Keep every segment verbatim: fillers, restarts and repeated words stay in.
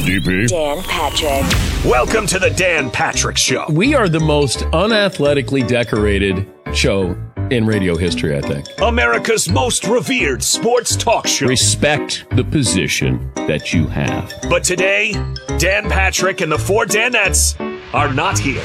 D P. Dan Patrick. Welcome to the Dan Patrick Show. We are the most unathletically decorated show in radio history, I think. America's most revered sports talk show. Respect the position that you have. But today, Dan Patrick and the four Danettes are not here.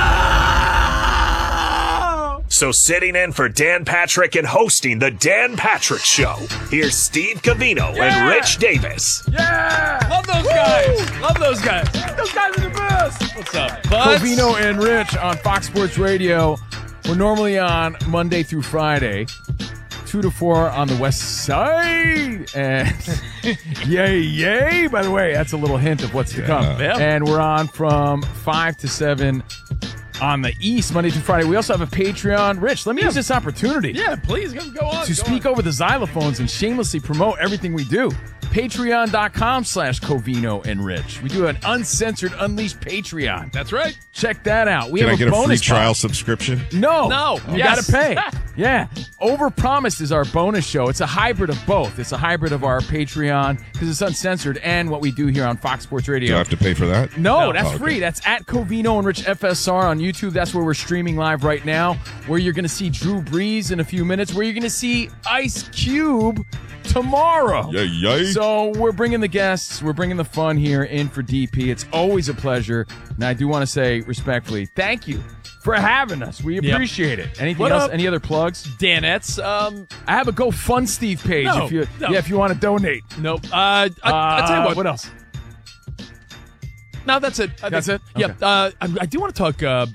No! So sitting in for Dan Patrick and hosting the Dan Patrick Show, here's Steve Covino yeah! and Rich Davis. Yeah! Love those Woo! guys. Love those guys. Those guys are the best. What's up, bud? Covino and Rich on Fox Sports Radio. We're normally on Monday through Friday, two to four on the west side. And yay, yay. By the way, that's a little hint of what's to come. Yeah. And we're on from five to seven on the east, Monday through Friday. We also have a Patreon. Rich, let me yeah. use this opportunity. Yeah, please, go, go on. To go speak on. over the xylophones and shamelessly promote everything we do. Patreon.com slash Covino and Rich. We do an uncensored, unleashed Patreon. That's right. Check that out. We Can have I get a a bonus free trial pod. subscription? No. No. You Yes. got to pay. Yeah. Overpromised is our bonus show. It's a hybrid of both. It's a hybrid of our Patreon because it's uncensored and what we do here on Fox Sports Radio. Do I have to pay for that? No, No. that's Oh, okay. free. That's at Covino and Rich F S R on YouTube. That's where we're streaming live right now, where you're going to see Drew Brees in a few minutes, where you're going to see Ice Cube tomorrow. Yay, yay. So we're bringing the guests, we're bringing the fun here in for D P. It's always a pleasure, and I do want to say respectfully, thank you for having us. We appreciate it. Anything What else? up? Any other plugs? Danettes. Um, I have a Go Fun Steve page No, if you no. yeah if you want to donate. nope. Uh, I, I'll tell you Uh, what. What else? No, that's it. I That's think, it? Yeah. Okay. Uh, I, I do want to talk uh,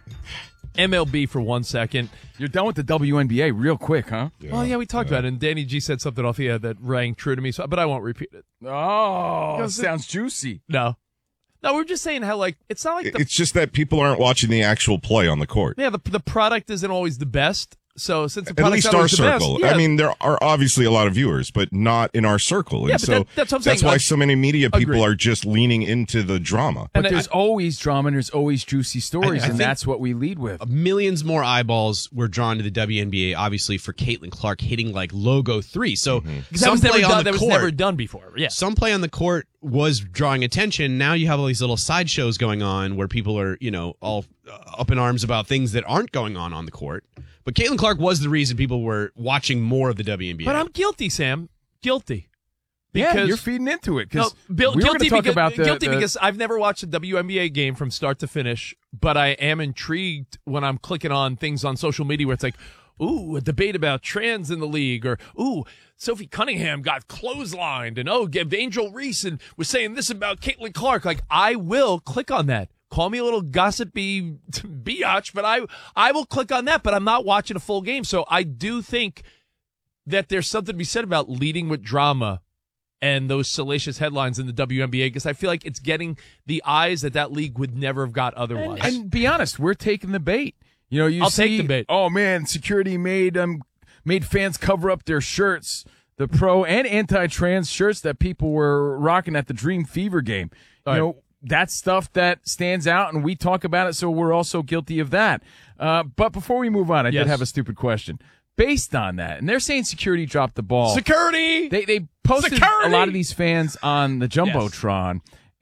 M L B for one second. You're done with the W N B A real quick, huh? Well, yeah, we talked about it, and Danny G said something off here that rang true to me, so, but I won't repeat it. Oh, Because it- sounds juicy. No. No, we we're just saying how, like, it's not like the, It's just that people aren't watching the actual play on the court. yeah, the, the product isn't always the best. So since the At product's least not our always the best, circle. yeah, I mean, there are obviously a lot of viewers, but not in our circle. Yeah, and but so that- that's what I'm saying. why Like, so many media people agreed. are just leaning into the drama. But And I- there's always drama and there's always juicy stories, I- I and think- that's what we lead with. Millions more eyeballs were drawn to the W N B A, obviously, for Caitlin Clark hitting like logo three. So that some was never play on done. the That was court, never done before. Yeah. some play on the court was drawing attention. Now you have all these little sideshows going on where people are, you know, all uh, up in arms about things that aren't going on on the court. But Caitlin Clark was the reason people were watching more of the W N B A. But I'm guilty, Sam. Guilty. Yeah, Because you're feeding into it No, because Bill, we were going guilty, to talk because, about the, guilty the- because I've never watched a W N B A game from start to finish, but I am intrigued when I'm clicking on things on social media where it's like, ooh, a debate about trans in the league, or ooh, Sophie Cunningham got clotheslined, and oh, Angel Reese and was saying this about Caitlin Clark. Like, I will click on that. Call me a little gossipy biatch, but I I will click on that, but I'm not watching a full game. So I do think that there's something to be said about leading with drama and those salacious headlines in the W N B A, because I feel like it's getting the eyes that that league would never have got otherwise. And, and be honest, we're taking the bait. You know, you I'll see, take the bait. Oh man, security made um made fans cover up their shirts, the pro and anti-trans shirts that people were rocking at the Dream Fever game. All you right. know, that's stuff that stands out, and we talk about it, so we're also guilty of that. Uh, but before we move on, I Yes. did have a stupid question. Based on that, and they're saying security dropped the ball. Security! They they posted Security! a lot of these fans on the Jumbotron,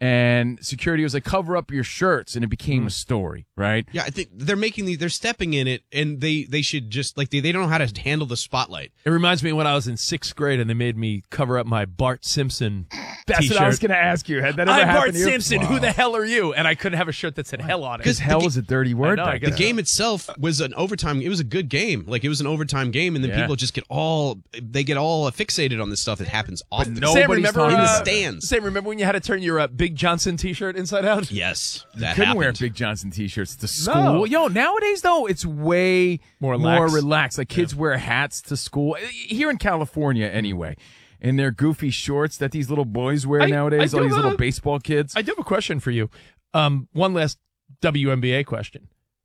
and security was like, cover up your shirts, and it became a story, right? yeah, I think they're making these, they're stepping in it, and they, they should just, like, they, they don't know how to handle the spotlight. It reminds me when I was in sixth grade and they made me cover up my Bart Simpson That's t-shirt. what I was going to ask you. Had that ever I'm Bart happened to you? Simpson. Who the hell are you? And I couldn't have a shirt that said hell on it. Because hell is a dirty word. I know, I back guess The then. game itself was an overtime. It was a good game. Like, it was an overtime game, and then Yeah. people just get all, they get all fixated on this stuff that happens often. no- Sam, nobody's remember, talking in the uh, stands. Sam, remember when you had to turn your uh, Big Johnson t-shirt inside out? Yes, that Couldn't happened. wear Big Johnson t-shirts to school. No. Yo, nowadays though, it's way More more lax. relaxed. Like kids wear hats to school here in California, anyway. And their goofy shorts that these little boys wear I- nowadays. I all do these have little a- baseball kids. I do have a question for you. Um, one last W N B A question.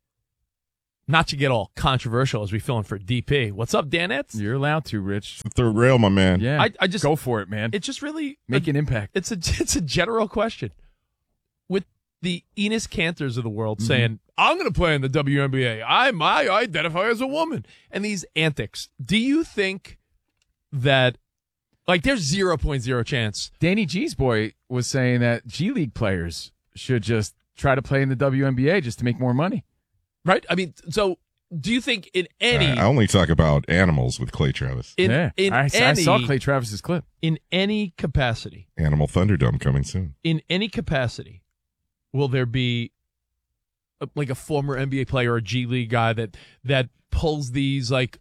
Not to get all controversial as we fill in for D P. What's up, Danettes? You're allowed to, Rich. Third rail, my man. Yeah, I- I just- go for it, man. It just really Make an impact. It's a it's a general question. With the Enos Cantors of the world Mm-hmm. saying, "I'm going to play in the W N B A. I I identify as a woman," and these antics. Do you think that Like, there's zero point zero chance. Danny G's boy was saying that G League players should just try to play in the W N B A just to make more money. Right? I mean, so do you think in any... I only talk about animals with Clay Travis. In, yeah, in I, any, I saw Clay Travis's clip. In any capacity, Animal Thunderdome coming soon. in any capacity, will there be a, like a former N B A player or a G League guy that that pulls these, like,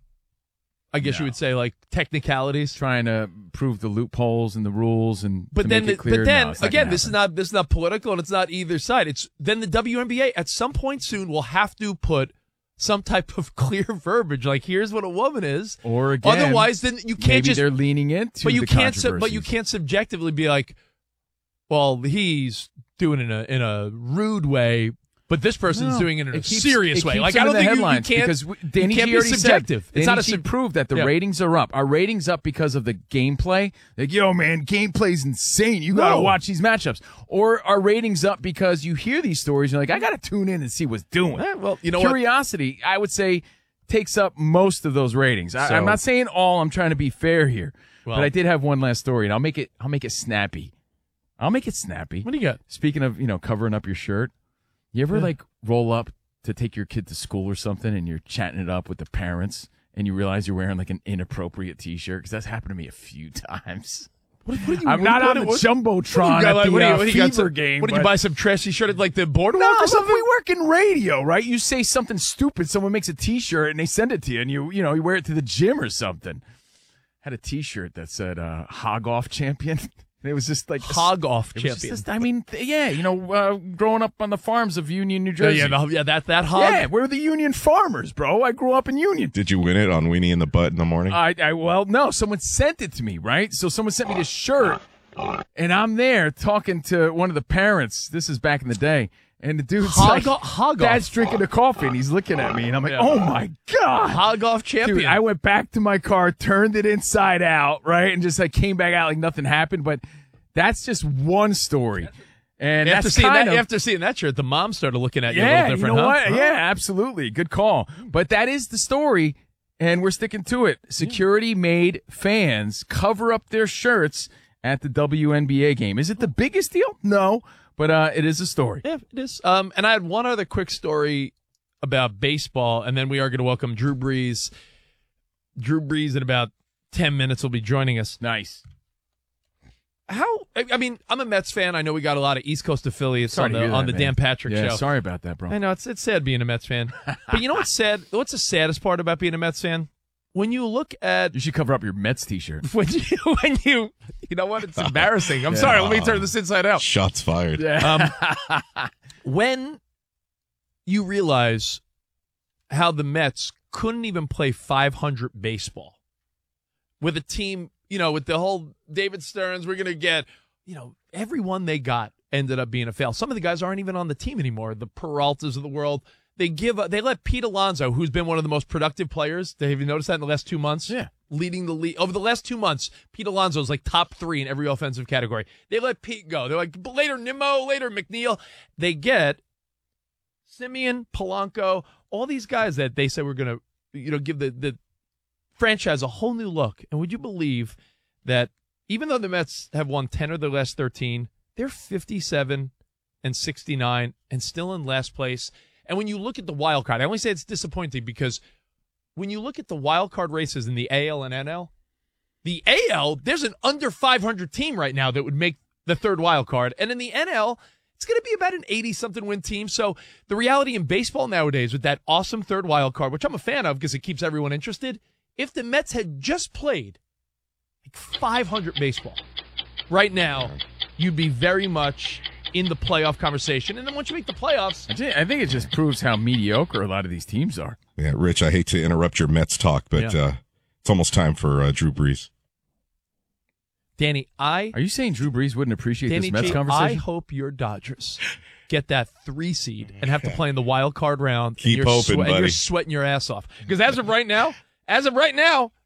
I guess No. you would say, like, technicalities? Trying to prove the loopholes and the rules, and But to then, make it clear. but then No, it's not again, gonna this is happen. not this is not political, and it's not either side. It's then the W N B A at some point soon will have to put some type of clear verbiage, like here's what a woman is. Or again, Otherwise, then you can't maybe just. they're leaning into. But you the can't. Sub, but you controversies. can't subjectively be like, well, he's doing it in a in a rude way, but this person's No, doing it in a it keeps- serious it way. keeps Like them I don't in the think you, you headlines can't. because we, Danny you can't G be already subjective. Said, it's Danny not a G sub- proved that the Yeah. ratings are up. Our ratings up because of the gameplay. Like, yo, man, gameplay's insane. You gotta No. watch these matchups. Or our ratings up because you hear these stories and you're like, I gotta tune in and see what's doing. Eh, well, you know what? Curiosity, I would say, takes up most of those ratings. I, So- I'm not saying all. I'm trying to be fair here, Well- but I did have one last story, and I'll make it. I'll make it snappy. I'll make it snappy. What do you got? Speaking of, you know, covering up your shirt, you ever like roll up to take your kid to school or something, and you're chatting it up with the parents, and you realize you're wearing like an inappropriate T-shirt? Because that's happened to me a few times. What, what do you, I'm what- not what- on the what- jumbotron what do you got, at like, the what do you- uh, what do you got, fever some- game. What did you but- buy some trashy shirt at like the boardwalk No, or but something? we work in radio, right? You say something stupid, someone makes a T-shirt and they send it to you, and you you know you wear it to the gym or something. Had a T-shirt that said uh, "Hog Off Champion." And it was just like Hog Off it was just Champion. this- I mean, th- yeah, you know, uh, growing up on the farms of Union, New Yeah, Jersey. yeah, the- yeah, that that hog. Yeah, we're the Union farmers, bro. I grew up in Union. Did you win it on Weenie in the Butt in the morning? I, I well, no, someone sent it to me, right? So someone sent me this shirt, and I'm there talking to one of the parents. This is back in the day, and the dude's Hog like, o- hog Dad's off. drinking a coffee, and he's looking at me, and I'm like, Yeah. oh my god, Hog Off Champion. dude! I went back to my car, turned it inside out, right, and just like came back out like nothing happened. But that's just one story, and after that's seeing kind that, of after seeing that shirt, the mom started looking at you a yeah, little different, you know huh? what? Yeah, absolutely. Good call. But that is the story, and we're sticking to it. Security made fans cover up their shirts at the W N B A game. Is it the biggest deal? No, but uh, it is a story. Yeah, it is. Um, and I had one other quick story about baseball, and then we are going to welcome Drew Brees. Drew Brees in about ten minutes will be joining us. Nice. How? I I mean, I'm a Mets fan. I know we got a lot of East Coast affiliates Sorry on to the hear on that, the man. Dan Patrick Yeah, show. sorry about that, bro. I know it's it's sad being a Mets fan, but you know what's sad? What's the saddest part about being a Mets fan? When you look at You should cover up your Mets T-shirt. when you when you you know what? It's embarrassing. I'm sorry. Let me turn this inside out. Shots fired. Um, when you realize how the Mets couldn't even play five hundred baseball with a team, you know, with the whole David Stearns, we're going to get, you know, everyone they got ended up being a fail. Some of the guys aren't even on the team anymore. The Peraltas of the world. They give they let Pete Alonso, who's been one of the most productive players. Have you noticed that in the last two months? Yeah. Leading the league over the last two months, Pete Alonso is like top three in every offensive category. They let Pete go. They're like later Nimmo, later McNeil. They get Simeon, Polanco, all these guys that they said were going to, you know, give the the franchise a whole new look. And would you believe that even though the Mets have won ten of their last thirteen, they're fifty-seven and sixty-nine and still in last place. And when you look at the wild card, I only say it's disappointing because when you look at the wild card races in the A L and N L, the A L, there's an under five hundred team right now that would make the third wild card. And in the N L, it's going to be about an eighty-something win team. So the reality in baseball nowadays with that awesome third wild card, which I'm a fan of because it keeps everyone interested, if the Mets had just played like five hundred baseball, right now, you'd be very much in the playoff conversation. And then once you make the playoffs, I thi- I think it just proves how mediocre a lot of these teams are. Yeah, Rich, I hate to interrupt your Mets talk, but Yeah. uh, it's almost time for uh, Drew Brees. Danny, I Are you saying Drew Brees wouldn't appreciate Danny this Mets G, I conversation? hope your Dodgers get that three seed and have to play in the wild card round. Keep and you're hoping, and you're buddy. sweating your ass off. Because as of right now, as of right now,